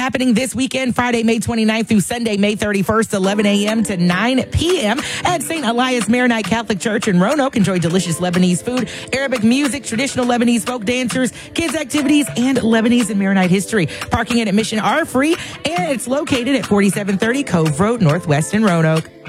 happening this weekend, Friday, May 29th through Sunday, May 31st, 11 a.m. to 9 p.m. at St. Elias Maronite Catholic Church in Roanoke. Enjoy delicious Lebanese food, Arabic music, traditional Lebanese folk dancers, kids activities, and Lebanese and Maronite history. Parking and admission are free, and it's located at 4730 Cove Road, Northwest in Roanoke.